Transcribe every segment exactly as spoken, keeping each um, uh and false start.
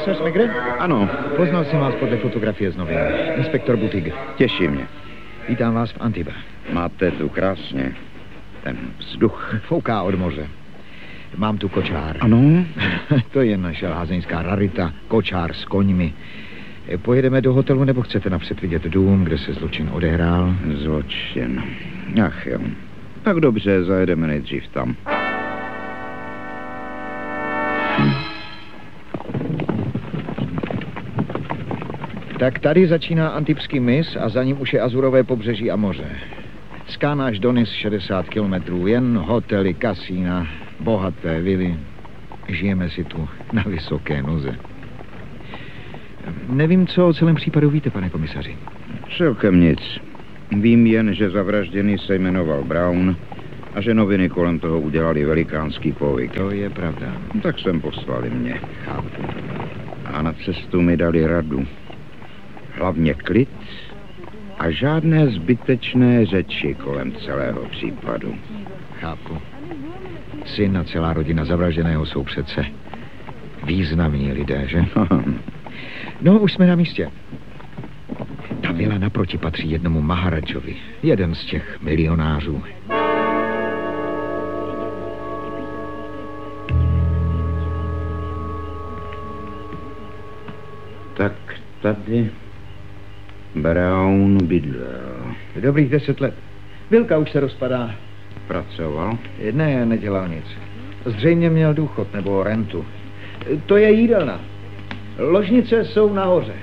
Komisař Megre? Ano. Poznal jsem vás podle fotografie z novin. Inspektor Butig. Těší mě. Vítám vás v Antiba. Máte tu krásně. Ten vzduch. Fouká od moře. Mám tu kočár. Ano? To je naše lázeňská rarita. Kočár s koňmi. Pojedeme do hotelu, nebo chcete napřed vidět dům, kde se zločin odehrál? Zločin. Ach jo. Tak dobře, zajedeme nejdřív tam. Tak tady začíná Antibský mys a za ním už je Azurové pobřeží a moře. Z Cannes až do Nice šedesát kilometrů, jen hotely, kasína, bohaté vily. Žijeme si tu na vysoké noze. Nevím, co o celém případu víte, pane komisaři. Celkem nic. Vím jen, že zavražděný se jmenoval Brown a že noviny kolem toho udělali velikánský povyk. To je pravda. Tak sem poslali mě. Chápu. A na cestu mi dali radu. Hlavně klid a žádné zbytečné řeči kolem celého případu. Chápu. Syn a celá rodina zavražděného jsou přece významní lidé, že? No, už jsme na místě. Ta vila naproti patří jednomu Maharadžovi. Jeden z těch milionářů. Tak tady Brown bydlel. Dobrých deset let. Vilka už se rozpadá. Pracoval? Ne, nedělal nic. Zřejmě měl důchod nebo rentu. To je jídelna. Ložnice jsou nahoře.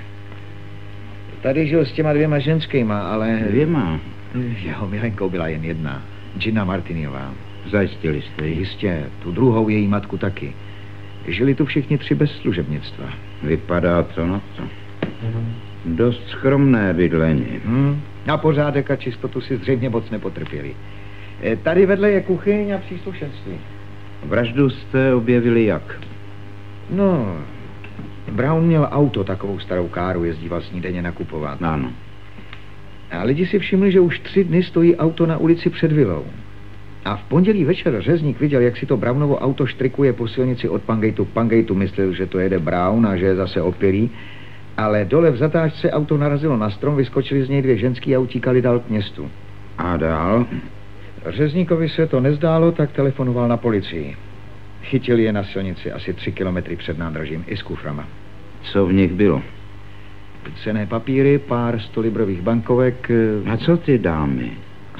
Tady žil s těma dvěma ženskýma, ale... Dvěma? Jeho milenkou byla jen jedna. Gina Martiniová. Zajistili jste ji? Jistě, tu druhou její matku taky. Žili tu všichni tři bez služebnictva. Vypadá to na to. Dost skromné bydlení. Hmm. Na pořádek a čistotu si zřejmě moc nepotrpěli. Tady vedle je kuchyň a příslušenství. Vraždu jste objevili jak? No, Brown měl auto, takovou starou káru, jezdíval s ní denně nakupovat. Ano. A lidi si všimli, že už tři dny stojí auto na ulici před vilou. A v pondělí večer řezník viděl, jak si to Brownovo auto štrikuje po silnici od Pangejtu k Pangejtu. Myslel, že to jede Brown a že je zase opilý. Ale dole v zatáčce auto narazilo na strom, vyskočili z něj dvě ženský a utíkali dál k městu. A dál? Řezníkovi se to nezdálo, tak telefonoval na policii. Chytili je na silnici asi tři kilometry před nádražím i s kuframa. Co v nich bylo? Cenné papíry, pár stolibrových bankovek. A co ty dámy?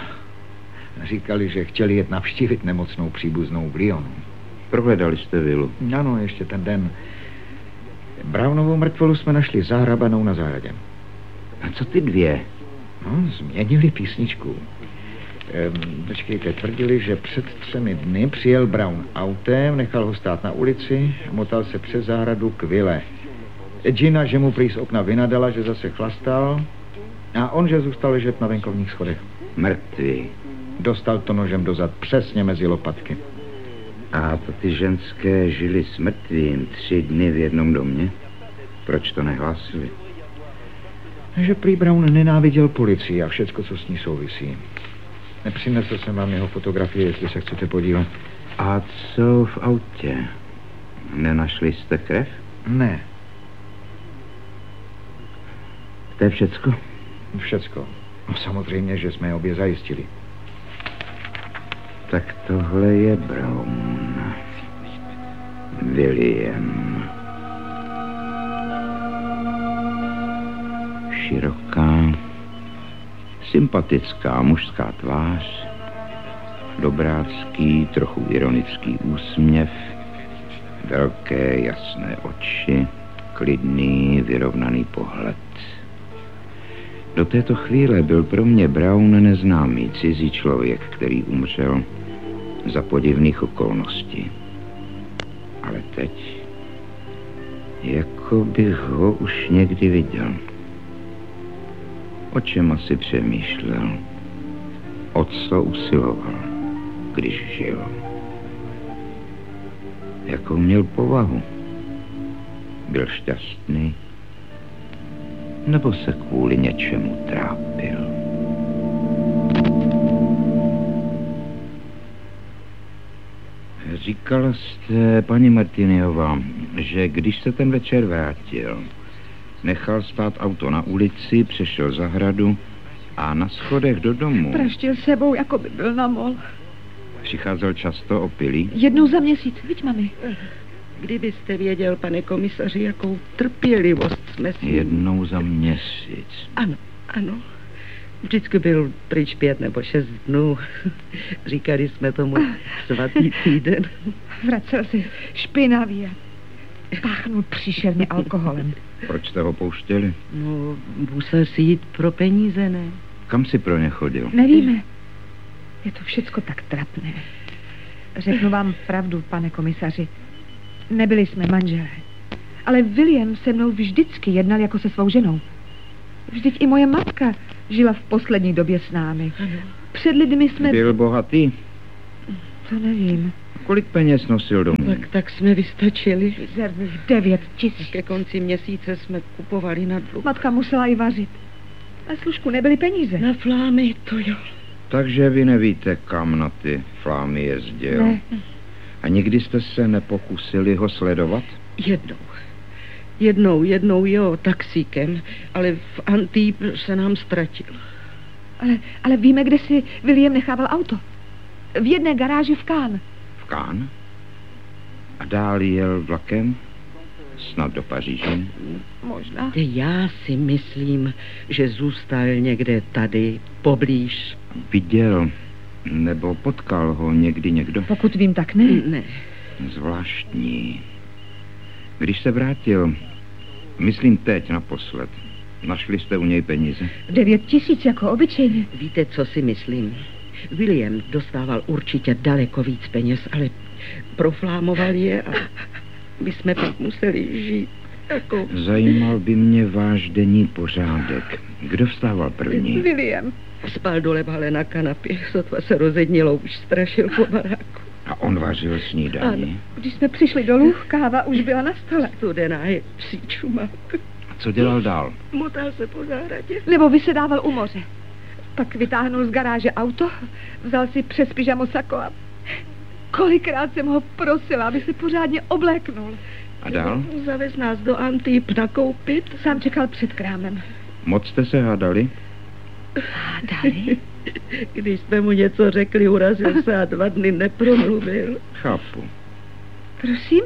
Říkali, že chtěli jet navštívit nemocnou příbuznou v Lyonu. Prohledali jste vilu? Ano, ještě ten den. Brownovou mrtvolu jsme našli zahrabanou na zahradě. A co ty dvě? No, změnili písničku. Ehm, počkejte, tvrdili, že před třemi dny přijel Brown autem, nechal ho stát na ulici, motal se přes zahradu k vile. Gina, že mu prý z okna vynadala, že zase chlastal, a on, že zůstal ležet na venkovních schodech. Mrtvý. Dostal to nožem dozad, přesně mezi lopatky. A to ty ženské žili s mrtvým tři dny v jednom domě? Proč to nehlásili? Že prý Brown nenáviděl policii a všecko, co s ní souvisí. Nepřinesl jsem vám jeho fotografie, jestli se chcete podívat. A co v autě? Nenašli jste krev? Ne. To je všecko? Všecko. No, samozřejmě, že jsme je obě zajistili. Tak tohle je Brown. William. Široká, sympatická mužská tvář, dobrácký, trochu ironický úsměv, velké jasné oči, klidný, vyrovnaný pohled. Do této chvíle byl pro mě Brown neznámý cizí člověk, který umřel za podivných okolností. Ale teď, jako bych ho už někdy viděl. O čem asi přemýšlel? O co usiloval, když žil? Jakou měl povahu? Byl šťastný? Nebo se kvůli něčemu trápil? Říkala jste, paní Martiniová, že když se ten večer vrátil, nechal stát auto na ulici, přešel zahradu a na schodech do domu... Praštil sebou, jako by byl na mol. Přicházel často opilý? Jednou za měsíc, viď, mami? Kdybyste věděl, pane komisaři, jakou trpělivost jsme si... Jednou za měsíc. Ano, ano. Vždycky byl pryč pět nebo šest dnů. Říkali jsme tomu svatý týden. Vracel se špinavý a páchnul příšerně alkoholem. Proč jste ho pouštěli? No, musel si jít pro peníze, ne? Kam si pro ně chodil? Nevíme. Je to všecko tak trapné. Řeknu vám pravdu, pane komisaři. Nebyli jsme manželé. Ale William se mnou vždycky jednal jako se svou ženou. Vždyť i moje matka žila v poslední době s námi. Před lidmi jsme... Byl bohatý? To nevím. Kolik peněz nosil domů? Tak, tak jsme vystačili. Mizerných devět tisíc. Ke konci měsíce jsme kupovali na dluh. Matka musela i vařit. Na služku nebyly peníze. Na flámy, to jo. Takže vy nevíte, kam na ty flámy jezdil? Ne. A nikdy jste se nepokusili ho sledovat? Jednou. Jednou, jednou jo, taxíkem, ale v Antibes se nám ztratil. Ale, ale víme, kde si William nechával auto. V jedné garáži v Cannes. V Cannes? A dál jel vlakem? Snad do Paříže? Možná. Já si myslím, že zůstal někde tady, poblíž. Viděl, nebo potkal ho někdy někdo? Pokud vím, tak ne. Ne. Zvláštní. Když se vrátil, myslím teď naposled, našli jste u něj peníze? Devět tisíc jako obyčejně. Víte, co si myslím? William dostával určitě daleko víc peněz, ale proflámoval je a my jsme pak museli žít jako... Zajímal by mě váš denní pořádek. Kdo vstával první? William. Spal dole ale na kanapě, sotva se rozednilo, už strašil po baráku. A on vařil snídaní? Ano. Když jsme přišli dolů, káva už byla na stole. Studená je psí čumák. A co dělal dál? Motal se po zahradě. Nebo vysedával u moře. Pak vytáhnul z garáže auto, vzal si přes pyžamo sako a kolikrát jsem ho prosila, aby se pořádně obléknul. A dál? Zavez nás do Antibes nakoupit. Sám čekal před krámem. Moc jste se hádali? Hádali? Když jsme mu něco řekli, urazil se a dva dny nepromluvil. Chápu. Prosím?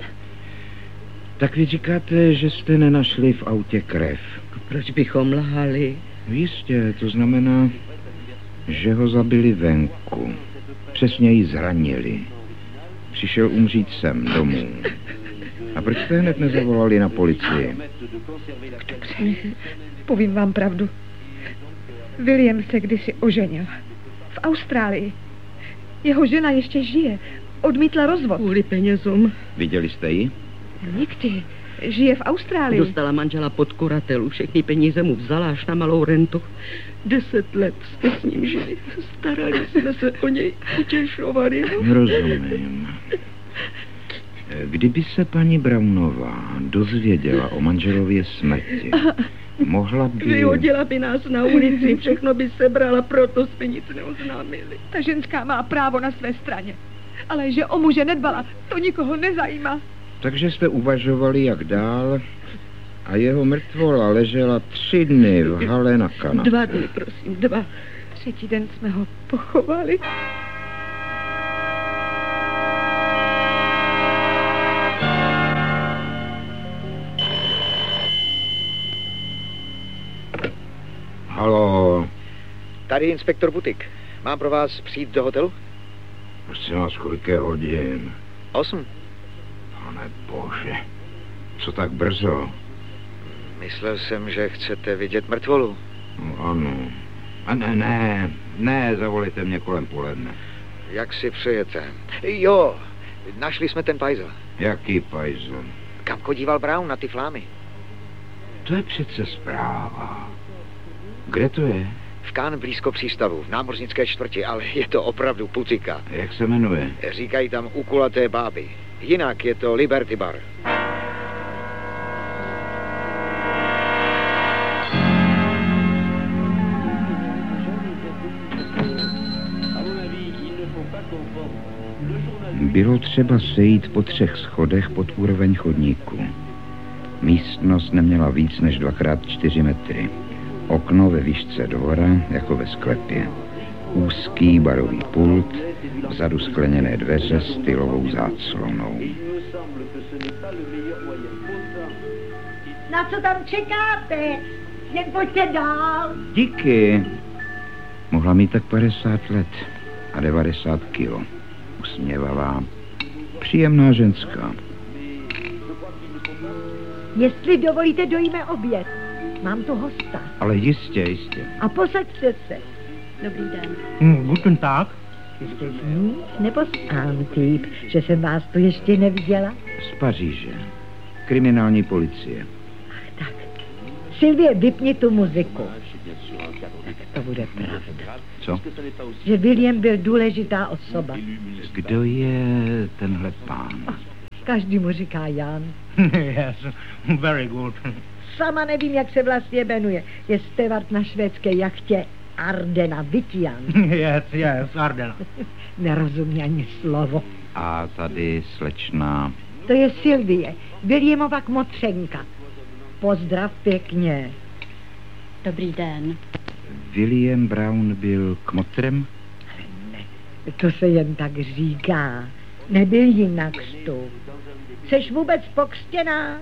Tak vy říkáte, že jste nenašli v autě krev. Proč bychom lhali? Jistě, to znamená, že ho zabili venku. Přesně ji zranili. Přišel umřít sem domů. A proč jste hned nezavolali na policii? Dobře, povím vám pravdu. William se kdysi oženil. V Austrálii. Jeho žena ještě žije. Odmítla rozvod. Kvůli penězům. Viděli jste ji? Nikdy. Žije v Austrálii. Dostala manžela pod kuratelu. Všechny peníze mu vzala až na malou rentu. Deset let jsme s ním žili. Starali jsme se o něj. Utěšovali. Rozumím. Kdyby se paní Brownová dozvěděla o manželově smrti, mohla by... Vyhodila by nás na ulici, všechno by sebrala, proto jsme nic neoznámili. Ta ženská má právo na své straně. Ale že o muže nedbala, to nikoho nezajímá. Takže jste uvažovali, jak dál, a jeho mrtvola ležela tři dny v hale na kanapě. Dva dny, prosím, dva. Třetí den jsme ho pochovali. Haló. Tady inspektor Butik. Mám pro vás přijít do hotelu? Prosím vás, kolik je hodin? Osm. Pane bože, co tak brzo? Myslel jsem, že chcete vidět mrtvolu. No, ano. A ne, ne, ne, zavolejte mě kolem poledne. Jak si přejete? Jo, našli jsme ten pajzel. Jaký pajzel? Kam chodíval Brown na ty flámy? To je přece zpráva. Kde to je? V Cannes blízko přístavu, v námořnické čtvrti, ale je to opravdu putika. Jak se jmenuje? Říkají tam ukulaté báby. Jinak je to Liberty Bar. Bylo třeba sejít po třech schodech pod úroveň chodníku. Místnost neměla víc než dvakrát čtyři metry. Okno ve výšce dvora, jako ve sklepě. Úzký barový pult, vzadu skleněné dveře s stylovou záclonou. Na co tam čekáte? Jen pojďte dál. Díky. Mohla mít tak padesát let a devadesát kilo. Usměvavá, příjemná ženská. Jestli dovolíte, dojíme oběd. Mám tu hosta. Ale jistě, jistě. A posaďte se. Dobrý den. Hm, guten Tag. Jste z Níž nebo z Antýp, že jsem vás tu ještě neviděla? Z Paříže. Kriminální policie. Ach tak. Sylvie, vypni tu muziku. Tak to bude pravda. Co? Že William byl důležitá osoba. Kdo je tenhle pán? Každý mu říká Jan. Yes, very good. Sama nevím, jak se vlastně jmenuje. Je stevard na švédské jachtě Ardena Vitian. Yes, yes, Ardena. Nerozumí ani slovo. A tady slečna... To je Sylvie, Williamova kmotřenka. Pozdrav pěkně. Dobrý den. William Brown byl kmotrem? Ne, to se jen tak říká. Nebyl jinak tu. Jseš vůbec pokřtěná?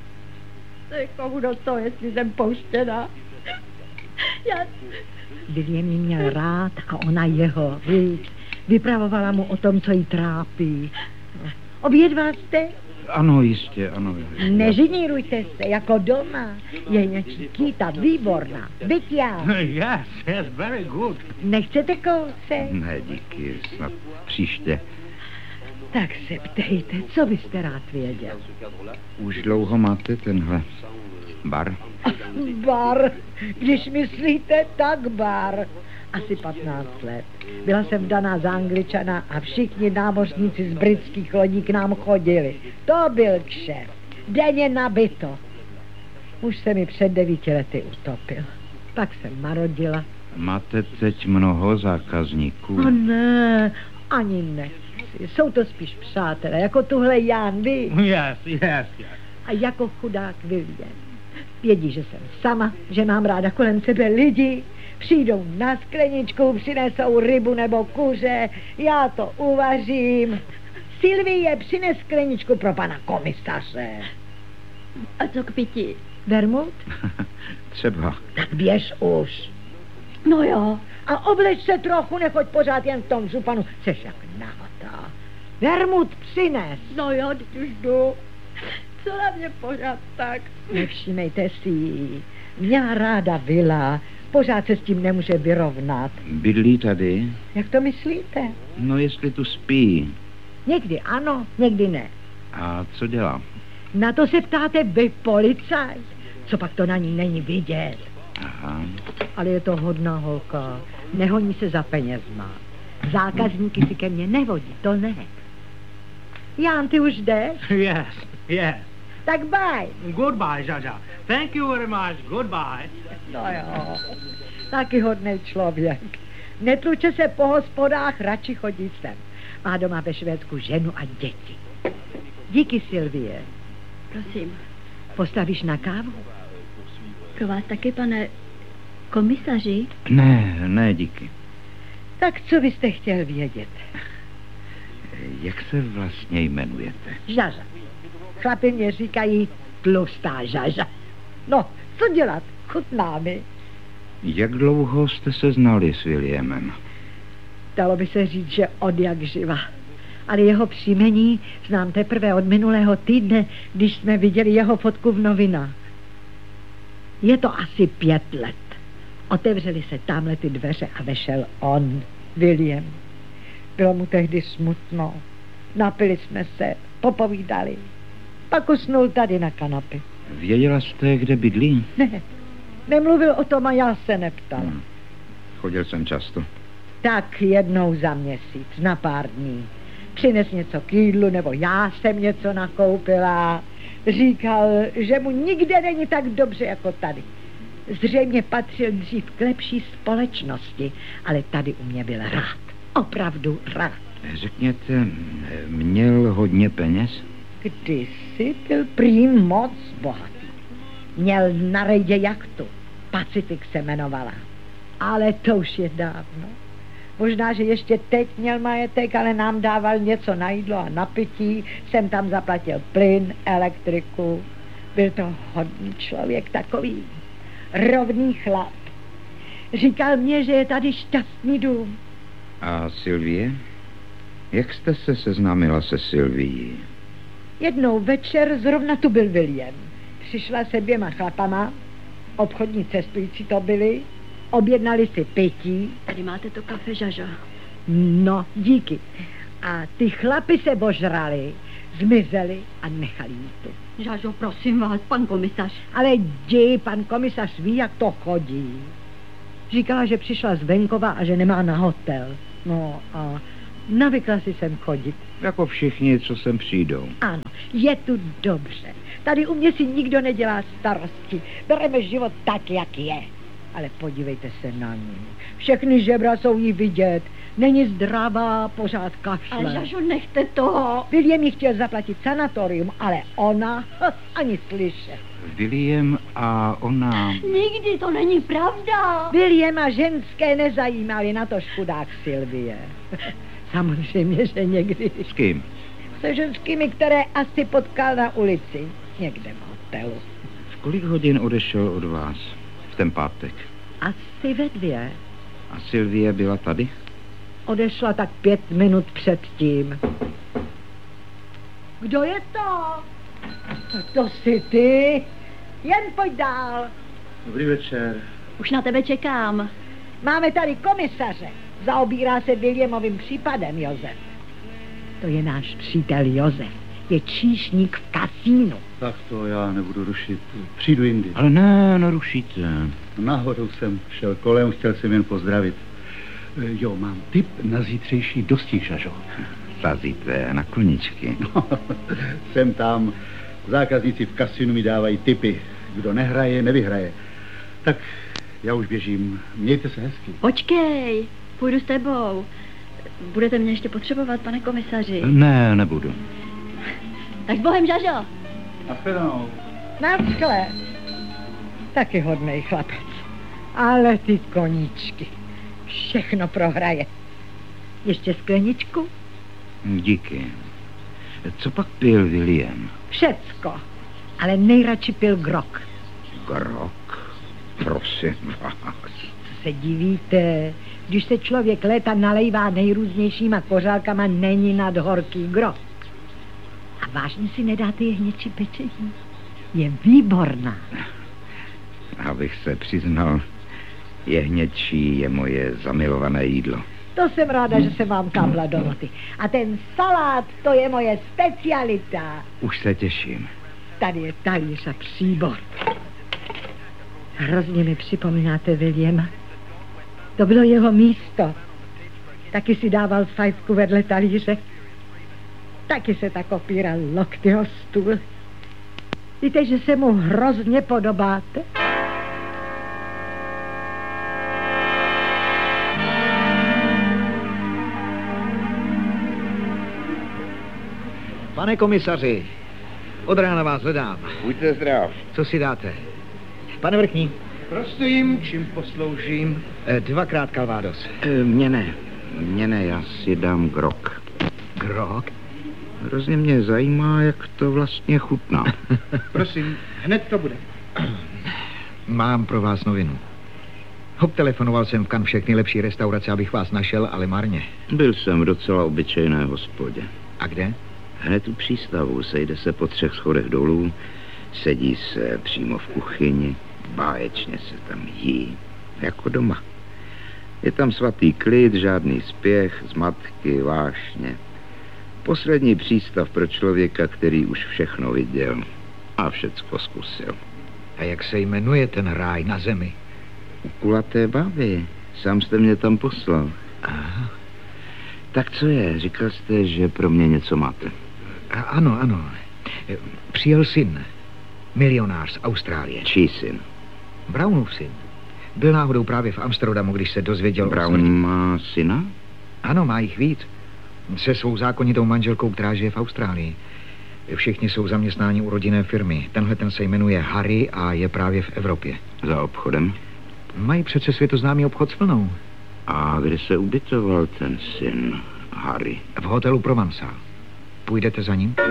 Komu do toho, jestli jsem pouštěná? Já... William ji měl rád a ona jeho, víš. Vypravovala mu o tom, co jí trápí. Obědval jste? Ano, jistě, ano. Neženírujte se, jako doma. Je Nikita výborná. Byť já. Yes, yes, very good. Nechcete kousek? Ne, díky, snad příště. Tak se ptejte, co byste rád věděl? Už dlouho máte tenhle bar? Bar, když myslíte, tak bar. Asi patnáct let. Byla jsem vdaná za Angličana a všichni námořníci z britských lodí k nám chodili. To byl kšeft. Denně nabito. Už se mi před devíti lety utopil. Pak jsem marodila. Máte teď mnoho zákazníků? No ne, ani ne. Jsou to spíš přátelé, jako tuhle Jan, víš? Yes, yes, yes. A jako chudák William. Vědí, že jsem sama, že mám ráda kolem sebe lidi. Přijdou na skleničku, přinesou rybu nebo kuře, já to uvařím. Sylvie, přines skleničku pro pana komisaře. A co k pití? Vermut? Třeba. Tak běž už. No jo. A obleč se trochu, nechoď pořád jen v tom županu. Jseš jak nahatá. Vermut, přines. No jo, teď už jdu. Co na mě pořád tak? Nevšímejte si ji. Měla ráda vila. Pořád se s tím nemůže vyrovnat. Bydlí tady? Jak to myslíte? No, jestli tu spí. Někdy ano, někdy ne. A co dělá? Na to se ptáte vy, policajt? Co pak to na ní není vidět? Aha. Ale je to hodná holka. Nehoní se za penězma. Zákazníky si ke mně nevodí, to ne. Jan, ty už jdeš? Yes, yes. Tak bye. Goodbye, Žaža. Thank you very much. Goodbye. No jo, taky hodnej člověk. Netluče se po hospodách, radši chodí sem. Má doma ve Švédsku ženu a děti. Díky, Sylvie. Prosím. Postavíš na kávu? Pro vás taky, pane komisaři? Ne, ne, díky. Tak co byste chtěl vědět? Jak se vlastně jmenujete? Žaža. Chlapi mě říkají tlustá Žaža. No, co dělat? Chutná mi. Jak dlouho jste se znali s Williamem? Dalo by se říct, že od jak živa. Ale jeho příjmení znám teprve od minulého týdne, když jsme viděli jeho fotku v novinách. Je to asi pět let. Otevřely se tamhle ty dveře a vešel on, William. Bylo mu tehdy smutno. Napili jsme se, popovídali. Pak usnul tady na kanapě. Věděla jste, kde bydlí? Ne, nemluvil o tom a já se neptala. Hmm. Chodil jsem často. Tak jednou za měsíc, na pár dní. Přines něco k jídlu, nebo já jsem něco nakoupila. Říkal, že mu nikde není tak dobře jako tady. Zřejmě patřil dřív k lepší společnosti, ale tady u mě byl rád. Opravdu rád. Řekněte, měl hodně peněz? Kdysi byl prý moc bohatý. Měl na rejdě jachtu. Pacifik se jmenovala. Ale to už je dávno. Možná, že ještě teď měl majetek, ale nám dával něco na jídlo a na pití. Jsem tam zaplatil plyn, elektriku. Byl to hodný člověk, takový rovný chlap. Říkal mě, že je tady šťastný dům. A Sylvie? Jak jste se seznámila se Sylvií? Jednou večer zrovna tu byl William. Přišla se dvěma chlapama, obchodní cestující to byli, objednali si pití. Tady máte to kafe, Žažo. No, díky. A ty chlapi se božrali, zmizeli a nechali jí tu. Žažo, prosím vás, pan komisař. Ale jdi, pan komisař ví, jak to chodí. Říkala, že přišla z venkova a že nemá na hotel. No a navykla si sem chodit. Jako všichni, co sem přijdou. Ano, je tu dobře. Tady u mě si nikdo nedělá starosti. Bereme život tak, jak je. Ale podívejte se na ní. Všechny žebra jsou jí vidět. Není zdravá, pořád kašle. Ale Žažo, nechte toho. William jí chtěl zaplatit sanatorium, ale ona ani slyšet. William a ona... Nikdy to není pravda. William a ženské nezajímali, na to škudák Sylvie. Samozřejmě, že někdy. S kým? Se ženskými, které asi potkal na ulici. Někde v hotelu. V kolik hodin odešel od vás v ten pátek? Asi ve dvě. A Sylvie byla tady? Odešla tak pět minut předtím. Kdo je to? To jsi ty. Jen pojď dál. Dobrý večer. Už na tebe čekám. Máme tady komisaře. Zaobírá se Williamovým případem, Josef. To je náš přítel Josef. Je číšník v kasínu. Tak to já nebudu rušit. Přijdu jindy. Ale ne, nerušíte. Náhodou jsem šel kolem, chtěl jsem jen pozdravit. Jo, mám tip na zítřejší dostih, Žažo. Sázíte na koničky. No, jsem tam. Zákazníci v kasinu mi dávají tipy. Kdo nehraje, nevyhraje. Tak já už běžím. Mějte se hezky. Počkej, půjdu s tebou. Budete mě ještě potřebovat, pane komisaři? Ne, nebudu. Tak s Bohem, Žažo. Nashledanou. Naschle. Taky hodnej chlapec. Ale ty koníčky. Všechno prohraje. Ještě skleničku? Díky. Co pak pil William? Všecko. Ale nejradši pil grog. Grog? Prosím vás. Co se divíte? Když se člověk léta nalejvá nejrůznějšíma kořálkama, není nad horký grog. A vážně si nedáte jehněčí pečení? Je výborná. Abych se přiznal, jehněčí je moje zamilované jídlo. To jsem ráda, že se vám kápla do noty. A ten salát, to je moje specialita. Už se těším. Tady je talíř a příbor. Hrozně mi připomínáte Williama. To bylo jeho místo. Taky si dával fajfku vedle talíře. Taky se tak opíral lokty o stůl. Víte, že se mu hrozně podobáte? Pane komisaři, od rána vás hledám. Buďte zdrav. Co si dáte? Pane vrchní. Prosím, čím posloužím? Eh, dvakrát Calvados. E, mně ne. Mně ne, já si dám grog. Grog? Hrozně mě zajímá, jak to vlastně chutná. Prosím, hned to bude. Mám pro vás novinu. Obtelefonoval jsem v Cannes všechny lepší restaurace, abych vás našel, ale marně. Byl jsem v docela obyčejné hospodě. A kde? Hned u přístavu, sejde se po třech schodech dolů, sedí se přímo v kuchyni, báječně se tam jí, jako doma. Je tam svatý klid, žádný spěch, zmatky, vášně. Poslední přístav pro člověka, který už všechno viděl a všecko zkusil. A jak se jmenuje ten ráj na zemi? U kulaté bavy. Sám jste mě tam poslal. Aha. Tak co je? Říkal jste, že pro mě něco máte. A ano, ano. Přijel syn. Milionář z Austrálie. Čí syn? Brownův syn. Byl náhodou právě v Amsterdamu, když se dozvěděl o Brown smrti. má syna? Ano, má jich víc. Se svou zákonitou manželkou, která žije v Austrálii. Všichni jsou zaměstnáni u rodinné firmy. Tenhle ten se jmenuje Harry a je právě v Evropě. Za obchodem? Mají přece světoznámý obchod s vlnou. A kde se ubytoval ten syn Harry? V hotelu Provençal. Půjdete za ním?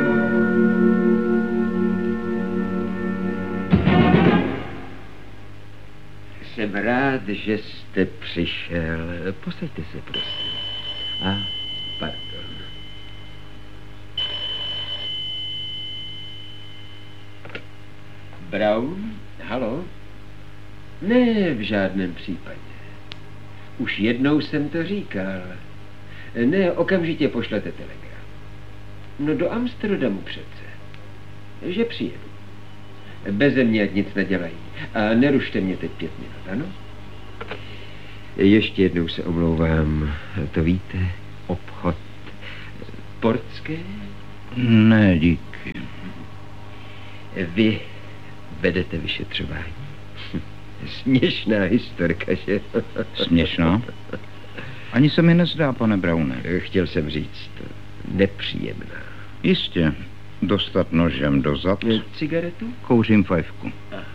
Jsem rád, že jste přišel. Posaďte se, prosím. A, pardon. Brown? Halo? Ne, v žádném případě. Už jednou jsem to říkal. Ne, okamžitě pošlete telegram. No do Amsterdamu přece. Že přijedu. Beze mě ať nic nedělají. A nerušte mě teď pět minut, ano? Ještě jednou se omlouvám. To víte? Obchod. Portské? Ne, díky. Vy vedete vyšetřování. Směšná historka, že? Směšná? Ani se mi nezdá, pane Browne. Chtěl jsem říct, nepříjemná. Jistě. Dostat nožem do zad. Cigaretu? Kouřím fajfku.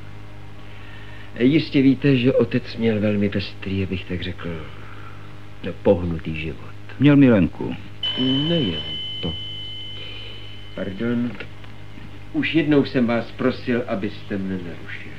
Jistě víte, že otec měl velmi pestrý, abych tak řekl, no, pohnutý život. Měl milenku. Nejen to. Pardon. Už jednou jsem vás prosil, abyste mne nerušili.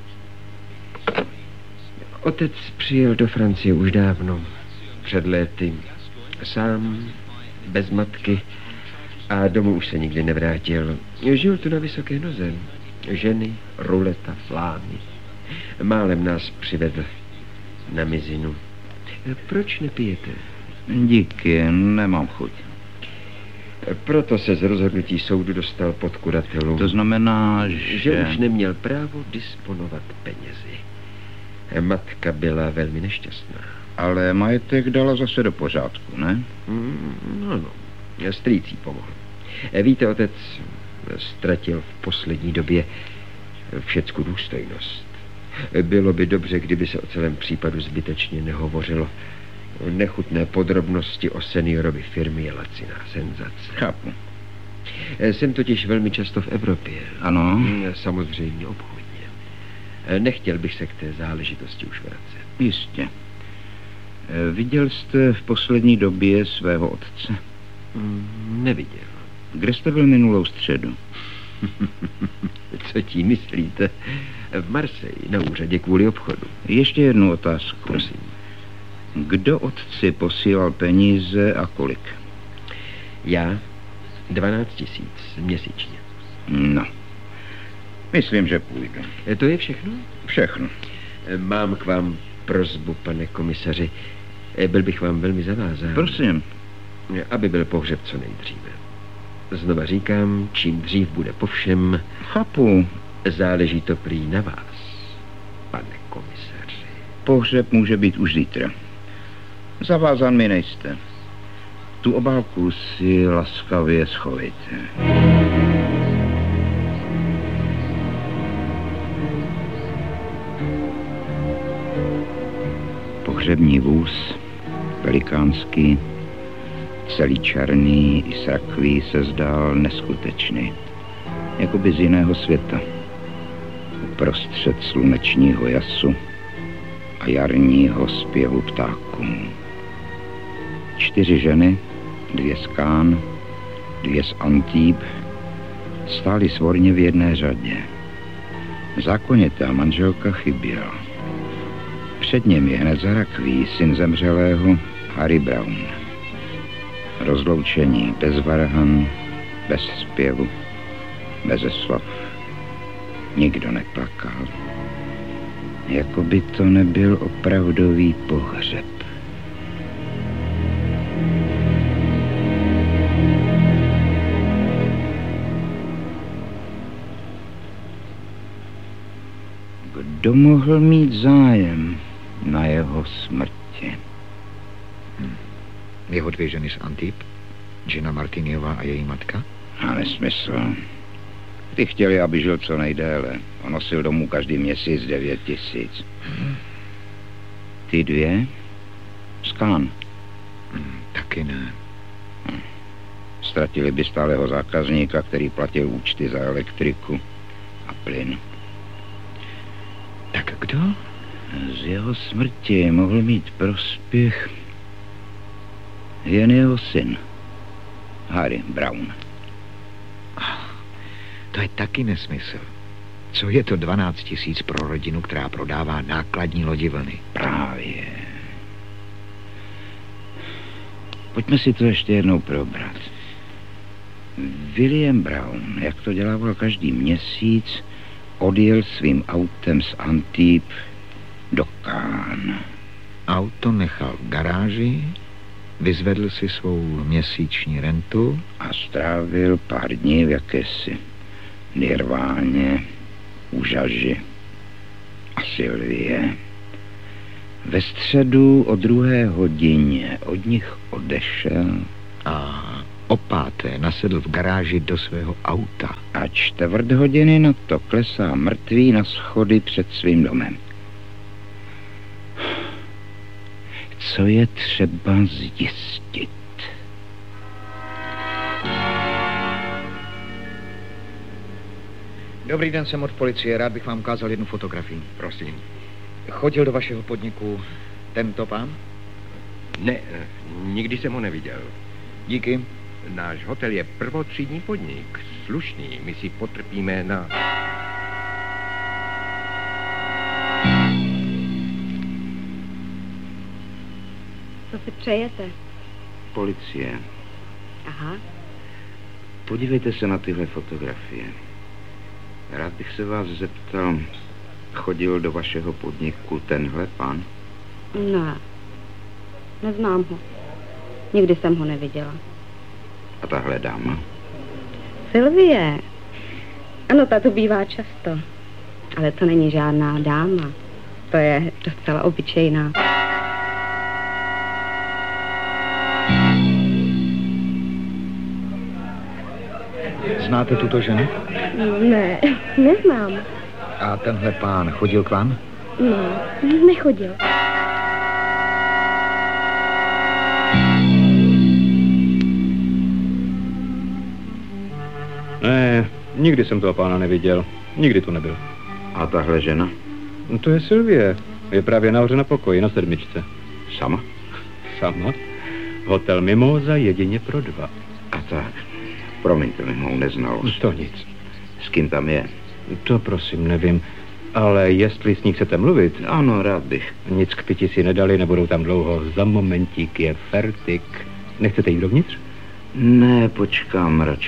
Otec přijel do Francie už dávno, před léty. Sám, bez matky a domů už se nikdy nevrátil. Žil tu na vysoké noze. Ženy, ruleta, flámy. Málem nás přivedl na mizinu. Proč nepijete? Díky, nemám chuť. Proto se z rozhodnutí soudu dostal pod kuratelu. To znamená, že... Že už neměl právo disponovat penězi. Matka byla velmi nešťastná. Ale majetek dala zase do pořádku, ne? Mm, no, no. Strýcí pomohl. Víte, otec ztratil v poslední době všecku důstojnost. Bylo by dobře, kdyby se o celém případu zbytečně nehovořilo. Nechutné podrobnosti o seniorovi firmy je laciná senzace. Chápu. Jsem totiž velmi často v Evropě. Ano. Samozřejmě obchodně. Nechtěl bych se k té záležitosti už vracet. Jistě. Viděl jste v poslední době svého otce? Neviděl. Kde jste byl minulou středu? Co tím myslíte? V Marseille, na úřadě kvůli obchodu. Ještě jednu otázku. Prosím. Kdo otci posílal peníze a kolik? Já dvanáct tisíc měsíčně. No. Myslím, že půjdu. To je všechno? Všechno. Mám k vám prosbu, pane komisaři. Byl bych vám velmi zavázán. Prosím. Aby byl pohřeb co nejdříve. Znova říkám, čím dřív bude po všem. Chápu. Záleží to prý na vás, pane komisaři. Pohřeb může být už zítra. Zavázán mi nejste. Tu obálku si laskavě schovejte. Pohřební vůz, velikánský, celý černý i srakví se zdál neskutečný, jakoby z jiného světa. Uprostřed slunečního jasu a jarního zpěvu ptáků. Čtyři ženy, dvě z Cannes, dvě z Antibes, stály svorně v jedné řadě. Zákonitá manželka chyběla. Před ním je hned za rakví syn zemřelého Harry Brown. Rozloučení bez varhan, bez zpěvu, bez slov. Nikdo neplakal. Jako by to nebyl opravdový pohřeb. Kdo mohl mít zájem na jeho smrti? Hmm. Jeho dvě ženy z Antibes, Gina Martiniová a její matka? A nesmysl. Ty chtěli, aby žil co nejdéle. On nosil domů každý měsíc devět tisíc. Hmm. Ty dvě? Z Cannes? Hmm, taky ne. Hmm. ztratili by stálého zákazníka, který platil účty za elektriku a plyn. Tak kdo? Z jeho smrti mohl mít prospěch jen jeho syn, Harry Brown. To je taky nesmysl. Co je to dvanáct tisíc pro rodinu, která prodává nákladní lodi vlny? Právě. Pojďme si to ještě jednou probrat. William Brown, jak to dělával každý měsíc, odjel svým autem z Antibes do Cannes. Auto nechal v garáži, vyzvedl si svou měsíční rentu a strávil pár dní v jakési nirváně u Žaži a Sylvie. Ve středu o druhé hodině od nich odešel a o páté nasedl v garáži do svého auta. A čtvrt hodiny na to klesá mrtvý na schody před svým domem. Co je třeba zjistit? Dobrý den, jsem od policie. Rád bych vám ukázal jednu fotografii. Prosím. Chodil do vašeho podniku tento pán? Ne, nikdy jsem ho neviděl. Díky. Náš hotel je prvotřídní podnik. Slušný, my si potrpíme na... Co si přejete? Policie. Aha. Podívejte se na tyhle fotografie. Rád bych se vás zeptal, chodil do vašeho podniku tenhle pán? Ne, neznám ho. Nikdy jsem ho neviděla. A tahle dáma? Sylvie. Ano, ta tu bývá často. Ale to není žádná dáma. To je docela obyčejná. Znáte tuto ženu? Ne, neznám. A tenhle pán chodil k vám? No, nechodil. Ne, nikdy jsem toho pána neviděl. Nikdy tu nebyl. A tahle žena? No to je Sylvie. Je právě nahoře na pokoji, na sedmičce. Sama? Sama? Hotel Mimoza jedině pro dva. A tak. Promiňte mi mou neznalost. To nic. S kým tam je? To prosím, nevím. Ale jestli s ní chcete mluvit... Ano, rád bych. Nic k piti si nedali, nebudou tam dlouho. Za momentík je fertik. Nechcete jít dovnitř? Ne, počkám radši.